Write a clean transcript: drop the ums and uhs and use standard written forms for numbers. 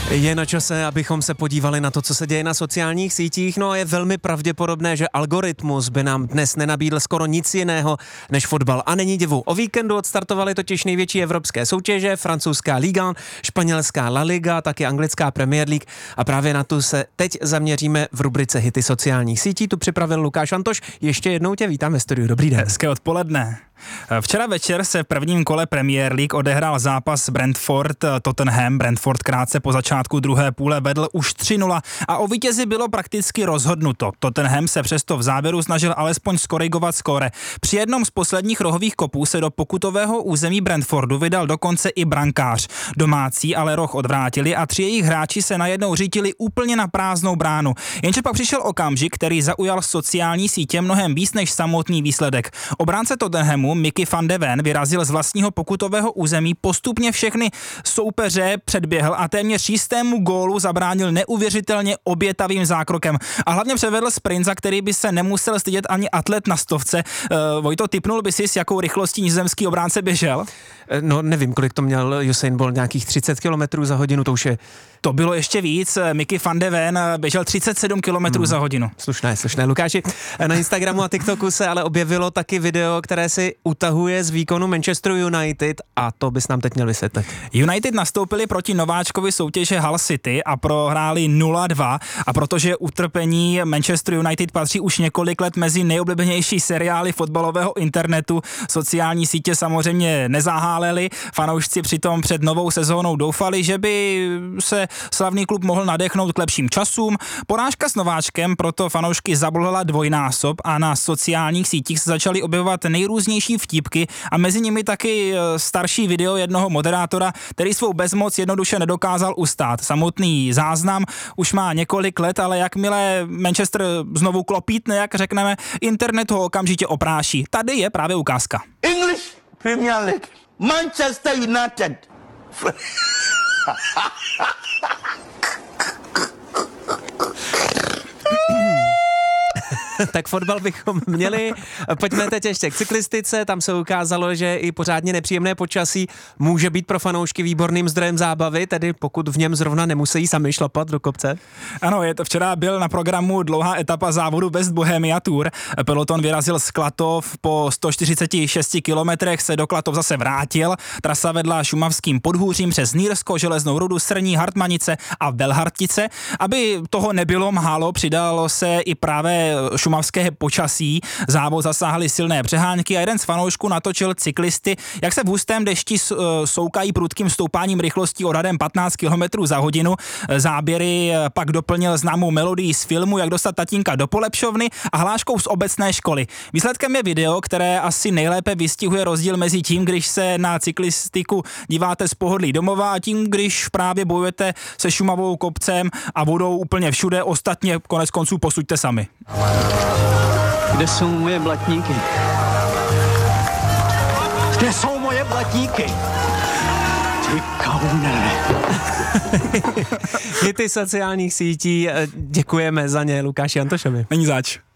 Je na čase, abychom se podívali na to, co se děje na sociálních sítích. No a je velmi pravděpodobné, že algoritmus by nám dnes nenabídl skoro nic jiného než fotbal. A není divu. O víkendu odstartovaly totiž největší evropské soutěže, francouzská Ligue 1, španělská La Liga, taky anglická Premier League. A právě na tu se teď zaměříme v rubrice Hity sociálních sítí. Tu připravil Lukáš Antoš. Ještě jednou tě vítám ve studiu. Dobrý den. Hezké odpoledne. Včera večer se v prvním kole Premier League odehrál zápas Brentford-Tottenham. Brentford krátce po začátku druhé půle vedl už 3-0 a o vítězi bylo prakticky rozhodnuto. Tottenham se přesto v závěru snažil alespoň skorigovat skóre. Při jednom z posledních rohových kopů se do pokutového území Brentfordu vydal dokonce i brankář. Domácí ale roh odvrátili a 3 jejich hráči se najednou řítili úplně na prázdnou bránu. Jenže pak přišel okamžik, který zaujal sociální sítě mnohem víc než samotný výsledek. Obránce Tottenhamu Mickey van de Ven vyrazil z vlastního pokutového území, postupně všechny soupeře předběhl a téměř jistému gólu zabránil neuvěřitelně obětavým zákrokem. A hlavně převedl sprint, za který by se nemusel stydět ani atlet na stovce. Vojto, tipnul by si, s jakou rychlostí nizozemský obránce běžel? No nevím, kolik to měl Usain Bolt, nějakých 30 km za hodinu, to už je... To bylo ještě víc, Mickey van de Ven běžel 37 km za hodinu. Slušné. Lukáši, na Instagramu a TikToku se ale objevilo taky video, které si utahuje z výkonu Manchester United a to bys nám teď měl vysvětlit. United nastoupili proti nováčkovi soutěže Hull City a prohráli 0-2 a protože utrpení Manchester United patří už několik let mezi nejoblíbenější seriály fotbalového internetu, sociální sítě samozřejmě nezáháleli, fanoušci přitom před novou sezónou doufali, že by se slavný klub mohl nadechnout k lepším časům. Porážka s nováčkem proto fanoušky zabolila dvojnásob a na sociálních sítích se začaly objevovat nejrůznější vtípky a mezi nimi taky starší video jednoho moderátora, který svou bezmoc jednoduše nedokázal ustát. Samotný záznam už má několik let, ale jakmile Manchester znovu klopítne, jak řekneme, internet ho okamžitě opráší. Tady je právě ukázka. English Premier League, Manchester United. Tak fotbal bychom měli. Pojďme teď ještě k cyklistice. Tam se ukázalo, že i pořádně nepříjemné počasí může být pro fanoušky výborným zdrojem zábavy, tedy pokud v něm zrovna nemusí sami šlapat do kopce. Ano, včera byl na programu dlouhá etapa závodu West Bohemia Tour. Peloton vyrazil z Klatov, po 146 kilometrech se do Klatov zase vrátil. Trasa vedla šumavským podhůřím přes Nýrsko, Železnou Rudu, Srní, Hartmanice a Velhartice. Aby toho nebylo málo, přidalo se i právě šumavské počasí. Závod zasáhly silné přehánky a jeden z fanoušků natočil cyklisty, jak se v hustém dešti soukají prudkým stoupáním rychlostí odhadem 15 km za hodinu. Záběry pak doplnil známou melodii z filmu Jak dostat tatínka do polepšovny a hláškou z obecné školy. Výsledkem je video, které asi nejlépe vystihuje rozdíl mezi tím, když se na cyklistiku díváte z pohodlí domova a tím, když právě bojujete se šumavou, kopcem a vodou úplně všude. Ostatně konec konců posuďte sami. Kde jsou moje blatníky? Kde jsou moje blatníky? Ty kaune. Hity sociálních sítí, děkujeme za ně Lukáši Antošovi. Není zač.